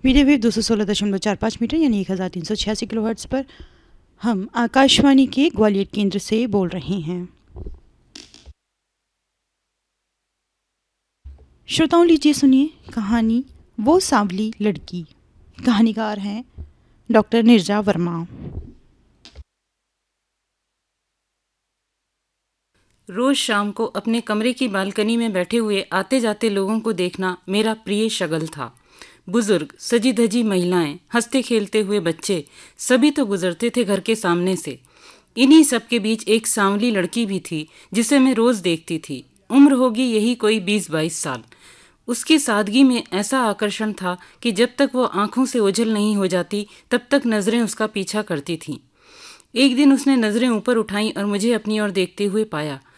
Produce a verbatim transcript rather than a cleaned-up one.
Medium wave दो सौ सोलह दशमलव चार पाँच मीटर यानी एक हज़ार तीन सौ छियासी किलो हर्ट्ज़ पर हम आकाशवाणी के ग्वालियर केंद्र से बोल रहे हैं। श्रोताओं, लीजिए सुनिए कहानी वो सांवली लड़की। कहानीकार हैं डॉक्टर नीरजा वर्मा। रोज शाम को अपने कमरे की बालकनी में बैठे हुए आते जाते लोगों को देखना मेरा प्रिय शगल था। बुजुर्ग, सजी धजी महिलाएं, हंसते खेलते हुए बच्चे, सभी तो गुजरते थे घर के सामने से। इन्हीं सब के बीच एक सांवली लड़की भी थी जिसे मैं रोज देखती थी। उम्र होगी यही कोई बीस बाईस साल। उसकी सादगी में ऐसा आकर्षण था कि जब तक वो आंखों से ओझल नहीं हो जाती तब तक नजरें उसका पीछा करती थीं। एक दिन उसने नजरें ऊपर उठाईं और मुझे अपनी ओर देखते हुए पाया।